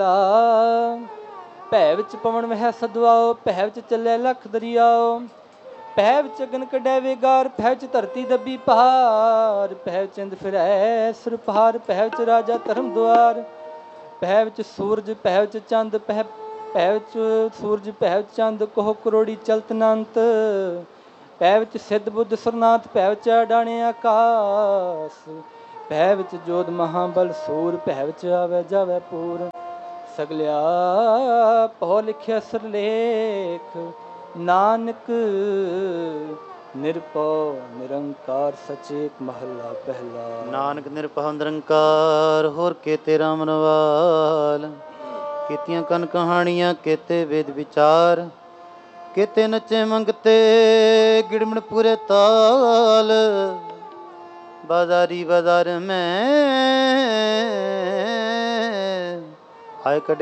ਭੈ ਵਿੱਚ ਪਵਨ ਵਹਿ ਸਦਵਾਓ, ਭੈ ਵਿੱਚ ਚੱਲੇ ਲੱਖ ਦਰਿਆਓ, ਭੈ ਵਿੱਚ ਅਗਨ ਕੱਢੈ ਵੇਗਾਰ, ਭੈ ਵਿੱਚ ਧਰਤੀ ਦੱਬੀ ਪਹਾੜ, ਭੈ ਵਿੱਚ ਇੰਦ ਫਿਰੈ ਸਿਰ ਪਹਾੜ, ਭੈ ਵਿੱਚ ਰਾਜਾ ਧਰਮ ਦੁਆਰ, ਭੈ ਵਿੱਚ ਸੂਰਜ, ਭੈ ਵਿੱਚ ਚੰਦ, ਭੈ ਵਿੱਚ ਸੂਰਜ, ਭੈ ਵਿੱਚ ਚੰਦ, ਕੋਹ ਕਰੋੜੀ ਚਲਤ ਅਨੰਤ, ਭੈ ਵਿੱਚ ਸਿੱਧ ਬੁੱਧ ਸੁਰਨਾਥ, ਭੈ ਵਿੱਚ ਅਡਾਣੇ ਆਕਾਸ, ਭੈ ਵਿੱਚ ਜੋਧ ਮਹਾਬਲ ਸੂਰ, ਭੈ ਵਿੱਚ ਆਵੈ ਜਾਵੈ ਪੂਰ, ਸਗਲਿਆ ਭਉ ਲਿਖਿਆ ਸਿਰਲੇਖ, ਨਾਨਕ ਨਿਰਭਉ ਨਿਰੰਕਾਰ ਸਚੇਤ ਮਹੱਲਾ ਪਹਿਲਾ। ਨਾਨਕ ਨਿਰਭਉ ਨਿਰੰਕਾਰ ਹੋਰ ਕੇਤੇ ਰਾਮ ਨਵਾਲ, ਕੀਤੀਆਂ ਕਨ ਕਹਾਣੀਆਂ ਕੇਤੇ ਵੇਦ ਵਿਚਾਰ, ਕੇਤੇ ਨੱਚੇ ਮੰਗਤੇ ਗਿੜਮਣ ਪੂਰੇ ਤਾਲ, ਬਾਜ਼ਾਰੀ ਬਾਜ਼ਾਰ ਮੈਂ ਆਏ ਕੱਢੇ